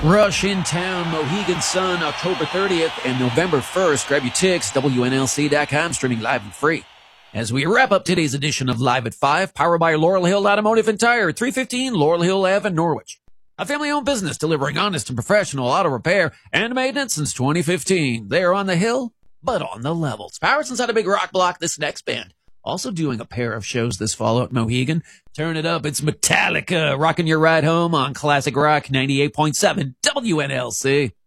Rush in Town, Mohegan Sun, October 30th and November 1st. Grab your tickets, WNLC.com, streaming live and free. As we wrap up today's edition of Live at 5, powered by Laurel Hill Automotive and Tire, 315 Laurel Hill Ave in Norwich. A family-owned business delivering honest and professional auto repair and maintenance since 2015. They are on the hill, but on the levels. Powered inside a big rock block, this next band. Also doing a pair of shows this fall at Mohegan. Turn it up, it's Metallica, rocking your ride home on Classic Rock 98.7 WNLC.